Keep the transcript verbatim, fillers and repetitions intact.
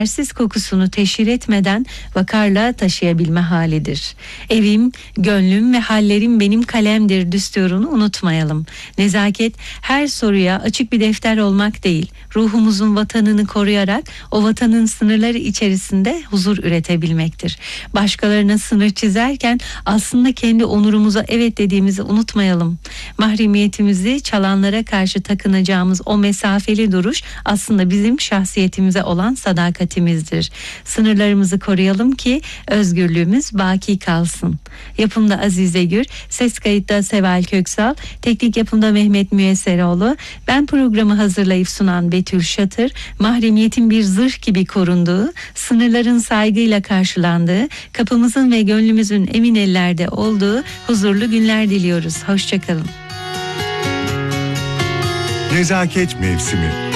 siz kokusunu teşhir etmeden vakarla taşıyabilme halidir. Evim, gönlüm ve hallerim benim kalemdir düsturunu unutmayalım. Nezaket her soruya açık bir defter olmak değil, ruhumuzun vatanını koruyarak o vatanın sınırları içerisinde huzur üretebilmektir. Başkalarına sınır çizerken aslında kendi onurumuza evet dediğimizi unutmayalım. Mahremiyetimizi çalanlara karşı takınacağımız o mesafeli duruş aslında bizim şahsiyetimize olan sadakat timizdir. Sınırlarımızı koruyalım ki özgürlüğümüz baki kalsın. Yapımda Azize Gür, ses kayıtta Seval Köksal, teknik yapımda Mehmet Müyesseroğlu, ben programı hazırlayıp sunan Betül Şatır, mahremiyetin bir zırh gibi korunduğu, sınırların saygıyla karşılandığı, kapımızın ve gönlümüzün emin ellerde olduğu huzurlu günler diliyoruz. Hoşçakalın. Nezaket mevsimi.